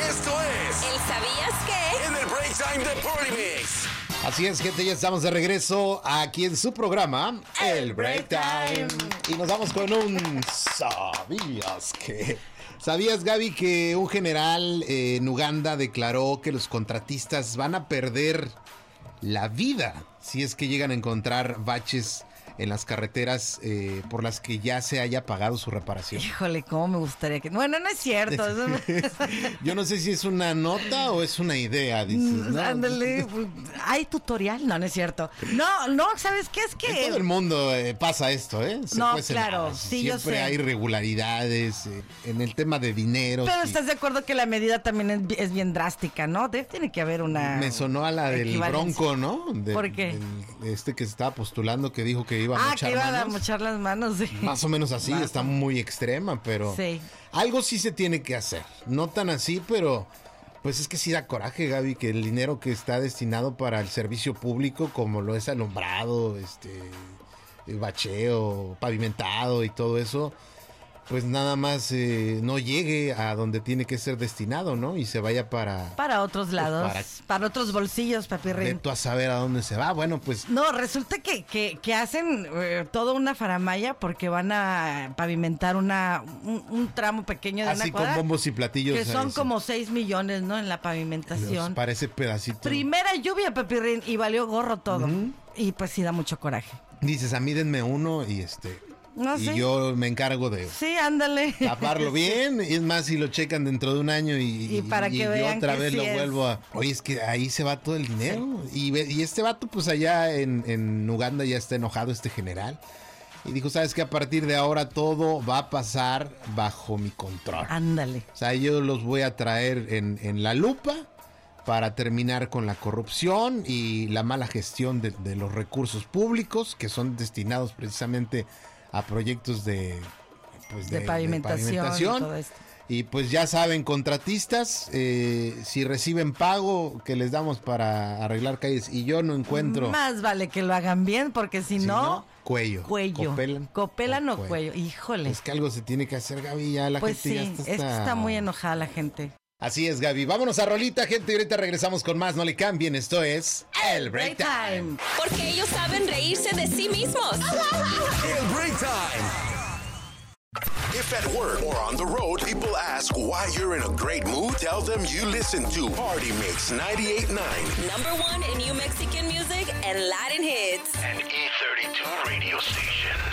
Esto es ¿El sabías qué? en el Break Time de Polymix. Así es, gente, ya estamos de regreso aquí en su programa, El Break Time. Y nos vamos con un ¿sabías qué? ¿Sabías, Gaby, que un general en Uganda declaró que los contratistas van a perder la vida si es que llegan a encontrar baches en las carreteras por las que ya se haya pagado su reparación? Híjole, cómo me gustaría que... Bueno, no es cierto. Yo no sé si es una nota o es una idea, dices, ¿no? Ándale, ¿hay tutorial? No, no es cierto. No, ¿sabes qué? Es En que... todo el mundo pasa esto, ¿eh? No, cuecen claro, habas. sí, yo Siempre sé. hay irregularidades en el tema de dinero. Pero estás de acuerdo que la medida también es bien drástica, ¿no? Tiene que haber una... Me sonó a la del equivalencia. Bronco, ¿no? ¿Por qué? Este que se estaba postulando que dijo que iba a mochar que iba a manos. mochar las manos, sí. Más o menos así, está muy extrema, pero Sí. algo sí se tiene que hacer. No tan así, pero pues es que sí da coraje, Gaby, que el dinero que está destinado para el servicio público, como lo es alumbrado, el bacheo, pavimentado y todo eso, pues nada más no llegue a donde tiene que ser destinado, ¿no? Y se vaya Para otros lados, para otros bolsillos, papirrín. Ve tú a saber a dónde se va. Bueno, pues No, resulta que hacen toda una faramaya porque van a pavimentar un tramo pequeño de así una con cuadra. bombos y platillos. Que son así. como 6 millones, ¿no? En la pavimentación. Dios, parece pedacito. Primera lluvia, papirrín, y valió gorro todo. Y pues sí da mucho coraje. Dices, a mí denme uno y No, y sí. yo me encargo de Sí, ándale. taparlo bien. Y es más, si lo checan dentro de un año Y para que vean otra que vez sí lo es. vuelvo a... Oye, es que ahí se va todo el dinero. Y este vato, pues allá en Uganda ya está enojado este general. Y dijo, ¿sabes qué? A partir de ahora todo va a pasar bajo mi control. Ándale. O sea, yo los voy a traer en la lupa para terminar con la corrupción y la mala gestión de los recursos públicos que son destinados precisamente a proyectos de pavimentación y todo esto. Y pues ya saben, contratistas, si reciben pago que les damos para arreglar calles y yo no encuentro... Más vale que lo hagan bien porque si no... cuello. Copelan o cuello. Híjole. Es que algo se tiene que hacer, Gaby, ya la Pues gente sí, ya está... es que está muy enojada la gente. Así es, Gaby. Vámonos a rolita, gente, y ahorita regresamos con más. No le cambien, esto es El Break Time. Porque ellos saben reírse de sí mismos. El Break Time. If at work or on the road, people ask why you're in a great mood, tell them you listen to Party Mix 98.9. #1 in New Mexican music and Latin hits. An E32 radio station.